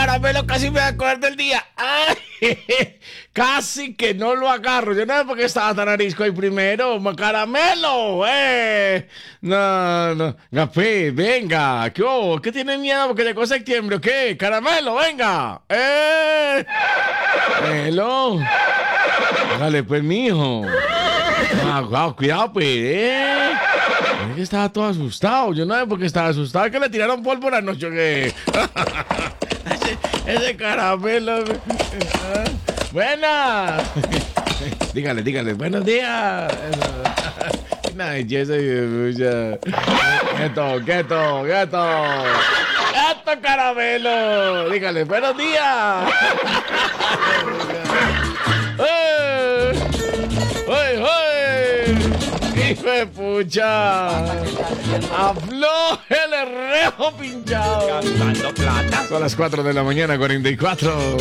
Caramelo casi me acuerdo el día. ¡Ay! Casi que no lo agarro. Yo no sé por qué estaba tan arisco ahí primero. Caramelo, No, no. Gafé, venga. ¿Qué hubo? ¿Qué tiene miedo porque llegó septiembre o qué? Caramelo, venga. Hello. Dale, pues, mijo. Cuidado, pues, Es que estaba todo asustado. Yo no sé por qué estaba asustado. Es que le tiraron pólvora anoche. ¿Qué? ese Caramelo. Buenas. dígale. Buenos días. Una belleza. Quieto, Caramelo. Dígale, buenos días. ¡Hijo de pucha! ¡Afloje el rejo pinchado! Gastando plata. Son las 4 de la mañana, 44.